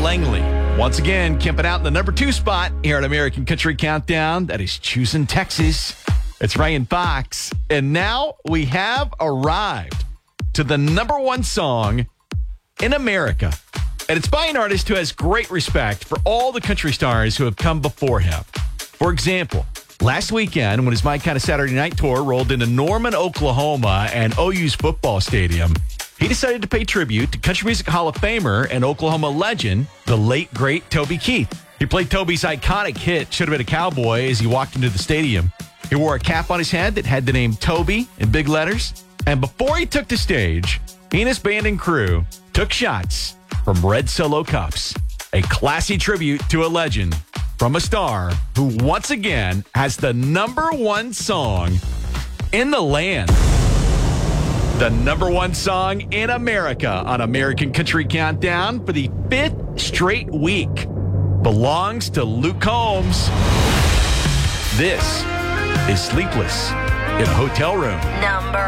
Langley. Once again, camping out in the number 2 spot here at American Country Countdown. That is choosing Texas. It's Ryan Fox. And now we have arrived to the number 1 song in America. And it's by an artist who has great respect for all the country stars who have come before him. For example, last weekend, when his My Kind of Saturday Night Tour rolled into Norman, Oklahoma, and OU's football stadium, he decided to pay tribute to Country Music Hall of Famer and Oklahoma legend, the late, great Toby Keith. He played Toby's iconic hit, Should Have Been a Cowboy, as he walked into the stadium. He wore a cap on his head that had the name Toby in big letters. And before he took the stage, he and his band and crew took shots from red Solo cups. A classy tribute to a legend from a star who once again has the number 1 song in the land. The number 1 song in America on American Country Countdown for the 5th straight week belongs to Luke Combs. This is Sleepless in a Hotel Room. Number